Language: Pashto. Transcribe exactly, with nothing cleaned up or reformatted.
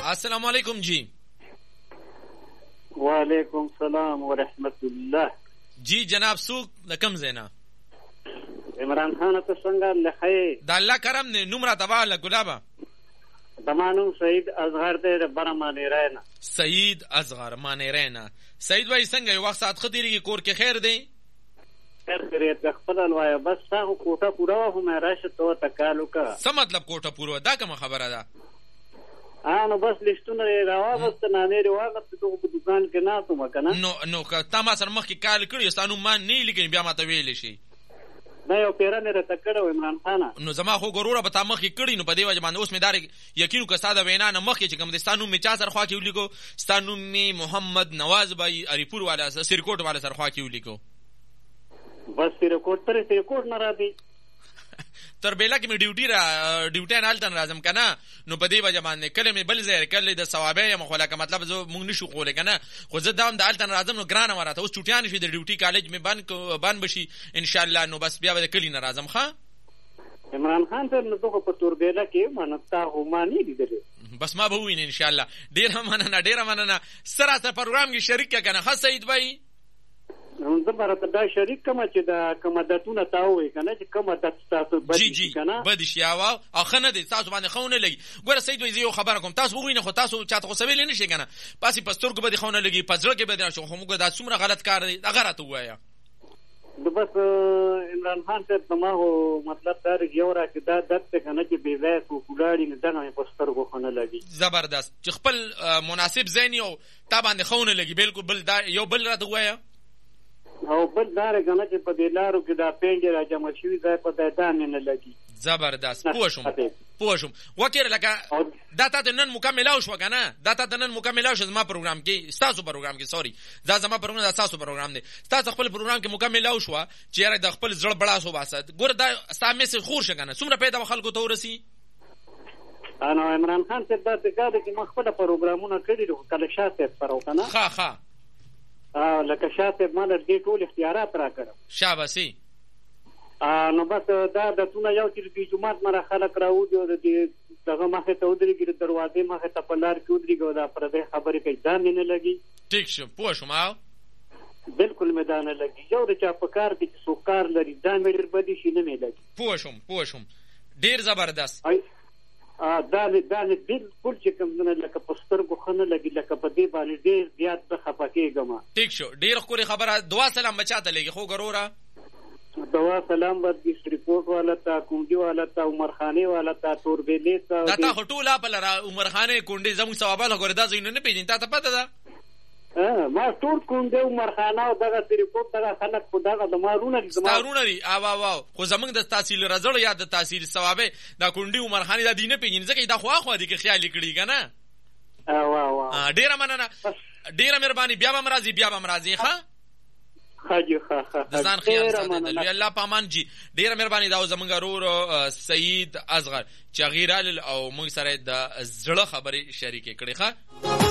السلام علیکم جی. وعلیکم السلام ورحمت الله. جی جناب څوک د کوم ځای نه؟ عمران خان ته څنګه لخی؟ د الله کرم دی. نوم راته واله ګلابه. زما نوم سعید اصغر دی د برمانې راینا. سعید اصغر مانې راینا. سعید وای څنګه یو وخت ساعت خدیږي کور کې خیر دی؟ خیر خیریت خپل الوای بس تاسو کوټه پورا هم راشه تو تکالو کا. څه مطلب کوټه پورا؟ دا کوم خبره ده؟ ا نو بس لښتونه راوغست نه نه راوغست ته په دکان کې نه ته مکنه. نو نو که تا ما سره مخکې کال کړی ستانو ما نه لیکن بیا ما ته ویل شي. دا یو پیرانه را تکړه عمران خان. نو زما خو ګوروره به تا مخکې کړی نو په دې وجه باندې اوس مې دار یقین وکړ ساده وینا نه مخکې چې کوم د ستانو می چا سره خوا کې ولیکو ستانو می محمد نواز بای اریپور والا سرکوټ والا سره خوا کې ولیکو. بس سرکوټ تر سرکوټ نه را دی تر بیلا کې مې ډیوټي را ډیوټي نه التن راځم کنه. نو په دې وجه باندې کله مې بل ځای کله د ثوابه یم خو لکه مطلب زه مونږ نشو کولای کنه. خو زه دا هم د التن راځم نو ګرانه وراته اوس چټیان شي د ډیوټي کالج مې بند بند بشي ان شاء الله. نو بس بیا به کلی نه راځم. ښه عمران خان ته نو ته په تور بیلا کې منتا هو مانی دیدل. بس ما به وین ان شاء الله. ډیر مننه ډیر مننه. سره ته پروګرام کې شریک کنه. ښه سعید بھائی زه برته دا شریک کما چې دا کومداتونه تاوي کنه چې کومدات تاسو بدی کنه بدی شیاوا اخنه دي تاسو باندې خونه لګي. ګوره سید وای زه خبره کوم تاسو وګورئ خو تاسو چاته خو سویل نه شي کنه. پاسي پستور کو بدی خونه لګي پزړه کې بدی شو خو موږ دا څومره غلط کار دی هغه راته وایا. نو بس عمران خان ته ما هو مطلب دا یو را چې دا دته کنه چې بي ځای کو کولاړي نه دغه پستر کو خونه لګي. زبردست چې خپل مناسب زین یو تا باندې خونه لګي بالکل بل دا یو بل راته وایا. او بل دار کنه چې په دې لارو کې دا پنځه را جمع شوی ځای په دایدان نه لګي. زبردست پوه شوم پوه شوم. وکړه لکه دا ته نن مکمل او شو کنه. دا ته نن مکمل او شو زما پروګرام کې تاسو پروګرام کې سوري دا زما پروګرام دا تاسو پروګرام دی. تاسو خپل پروګرام کې مکمل او شو چې یاره د خپل زړه بڑا سو باسه. ګور دا سامې سره خور شګنه څومره پیدا خلکو ته ورسی. انا عمران خان ته دا څنګه چې مخبره پروګرامونه کړی دي کله شاته پرو کنه. ها ها ا لکه شاته مال دې ټول اختیارات را کړو. شاباسي. ا نو بس دا د تونه یو چې د جمعات مره خلک راوځي د دې دغه مخه ته ودرېږي د دروازې مخه ته په لار کې ودرېږي دا پر دې خبرې کوي ځان نه لګي. ټیک شو پوه شوم. او بالکل میدان لګي یو د چا په کار کې سوکار لري ځان مې ډېر بدی شي نه مې لګي. پوه شوم پوه شوم ډېر زبردست. ا دا دا بالکل چې کوم نه لکه پستر کو خنه لګي لکه په دې باندې ډېر زیات د خپکیګم. ټیک شو ډېر خوري خبره. دعا سلام بچاته لګي خو ګروره دعا سلام ود ریپورت والا تا کونډي والا تا عمر خاني والا تا تور بیلې تا دا تا هټول اپ لرا عمر خاني کونډي زمو ثوابه لګور دا زین نه پیژین تا ته پته ده. ا ما ټول کونډي عمر خانه او دغه ریپورت دغه خلک خداغه د مارونه دي مارونه دي. او او خو زمنګ د تحصیل رزړ یا د تحصیل ثوابه دا کونډي عمر خاني دا دینه پیژین ځکه دا خو خو دي کې خیال کړی کنه. او او ډیره مننه ډیره مهرباني. بیا به مرضی بیا به مرضی. ښه خاجي ښه ښه ځان خیال ساتئ. الله پامان جی ډیره مهرباني. دا زمونږ ورور سعید اصغر چې غیرال او موږ سره د زړه خبرې شریکې کړې. ښه